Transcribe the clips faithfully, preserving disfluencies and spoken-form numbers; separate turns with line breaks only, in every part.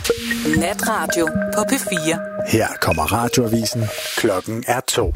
Natradio på P fire.
Her kommer radioavisen. Klokken er to.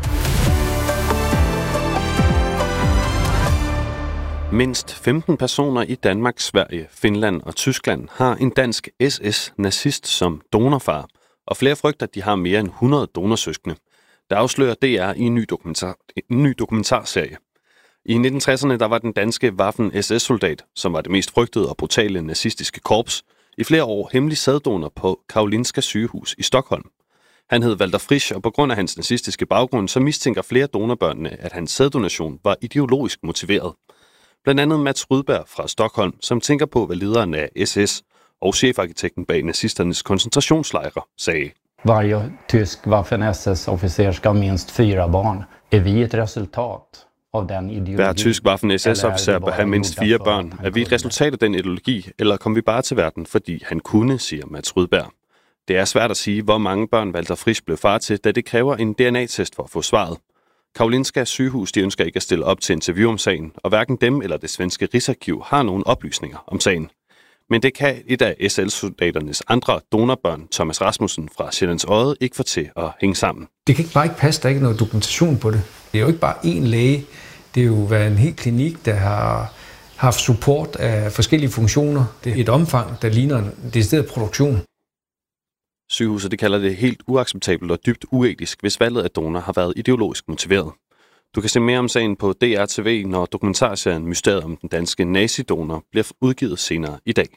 Mindst femten personer i Danmark, Sverige, Finland og Tyskland har en dansk S S-nazist som donorfar, og flere frygter, at de har mere end hundrede donorsøskende. Der afslører D R i en ny, dokumentar, en ny dokumentarserie. I nitten tresserne der var den danske Waffen S S-soldat, som var det mest frygtede og brutale nazistiske korps, i flere år hemmelig sæddonor på Karolinska sygehus i Stockholm. Han hed Walter Frisch, og på grund af hans nazistiske baggrund, så mistænker flere donorbørnene, at hans sæddonation var ideologisk motiveret. Blandt andet Mats Rydberg fra Stockholm, som tænker på, hvad lederen af S S og chefarkitekten bag nazisternes koncentrationslejre sagde.
Varje tysk Waffen-S S-officer skal have mindst fire barn. Er vi et resultat af den ideologi?
Hver tysk Waffen S S-officer bør have mindst fire børn. Er vi et resultat af den ideologi, eller kom vi bare til verden, fordi han kunne, siger Mats Rydberg. Det er svært at sige, hvor mange børn Walter Frisch blev far til, da det kræver en D N A-test for at få svaret. Karolinska sygehus de ønsker ikke at stille op til interview om sagen, og hverken dem eller det svenske Rigsarkiv har nogen oplysninger om sagen. Men det kan et af S L-soldaternes andre donorbørn, Thomas Rasmussen fra Sjællands Odde, ikke få til at hænge sammen.
Det kan ikke bare ikke passe, der er ikke noget dokumentation på det. Det er jo ikke bare én læge. Det er jo været en hel klinik, der har haft support af forskellige funktioner. Det er et omfang, der ligner en decideret produktion.
Sygehuset det kalder det helt uacceptabelt og dybt uetisk, hvis valget af donor har været ideologisk motiveret. Du kan se mere om sagen på D R T V, når dokumentarserien Mysteriet om den danske nazidonor bliver udgivet senere i dag.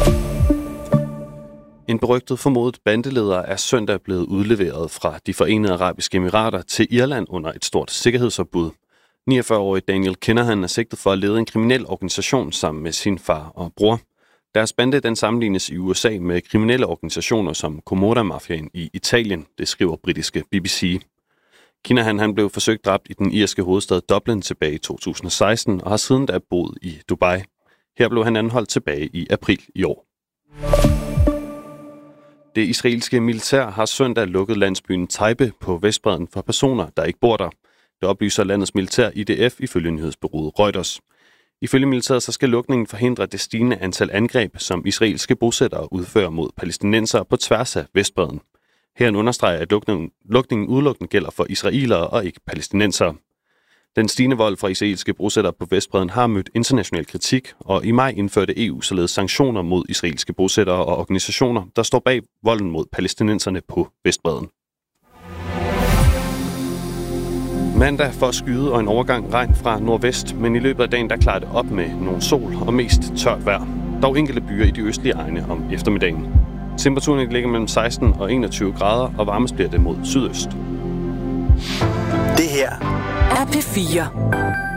En berygtet formodet bandeleder er søndag blevet udleveret fra de Forenede Arabiske Emirater til Irland under et stort sikkerhedsopbud. niogfyrre-årige Daniel Kinahan er sigtet for at lede en kriminel organisation sammen med sin far og bror. Deres bande den sammenlignes i U S A med kriminelle organisationer som Comorra-mafiaen i Italien, det skriver britiske B B C. Kinahan han blev forsøgt dræbt i den irske hovedstad Dublin tilbage i to tusind og seksten og har siden da boet i Dubai. Her blev han anholdt tilbage i april i år. Det israelske militær har søndag lukket landsbyen Taibe på Vestbredden for personer, der ikke bor der. Det oplyser landets militær I D F ifølge nyhedsbureauet Reuters. Ifølge militæret så skal lukningen forhindre det stigende antal angreb, som israelske bosættere udfører mod palæstinensere på tværs af Vestbredden. Her understreger, at lukningen, lukningen udelukkende gælder for israelere og ikke palæstinensere. Den stigende vold fra israelske bosættere på Vestbredden har mødt international kritik, og i maj indførte E U således sanktioner mod israelske bosættere og organisationer, der står bag volden mod palæstinenserne på Vestbredden. Mandag får skyde og en overgang regn fra nordvest, men i løbet af dagen der klarer det op med nogle sol og mest tørt vejr. Dog enkelte byer i de østlige egne om eftermiddagen. Temperaturen ligger mellem seksten og enogtyve grader, og varmest bliver det mod sydøst.
Det her
er P fire.